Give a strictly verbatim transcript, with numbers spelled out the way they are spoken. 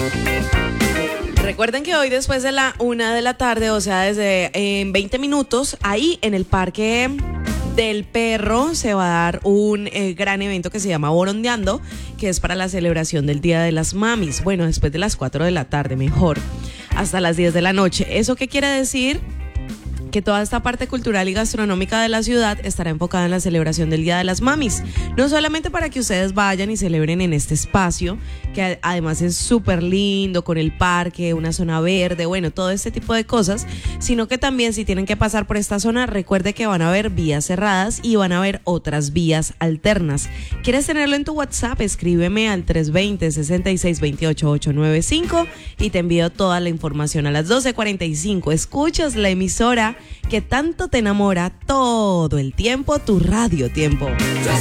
Recuerden que hoy después de la una de la tarde, o sea, desde en veinte minutos, ahí en el Parque del Perro se va a dar un eh, gran evento que se llama Borondeando, que es para la celebración del Día de las Mamis. Bueno, después de las cuatro de la tarde, mejor, hasta las diez de la noche. ¿Eso qué quiere decir? Que toda esta parte cultural y gastronómica de la ciudad estará enfocada en la celebración del Día de las Mamis. No solamente para que ustedes vayan y celebren en este espacio, que además es súper lindo, con el parque, una zona verde, bueno, todo este tipo de cosas, sino que también si tienen que pasar por esta zona, recuerde que van a haber vías cerradas y van a haber otras vías alternas. ¿Quieres tenerlo en tu WhatsApp? Escríbeme al tres dos cero, seis seis dos ocho, ocho nueve cinco y te envío toda la información. A las doce cuarenta y cinco escuchas la emisora que tanto te enamora todo el tiempo, tu Radio Tiempo.